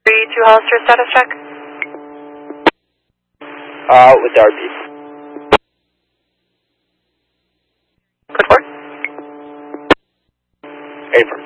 32 Hollister, status check. With RP. Code 4. Affirm.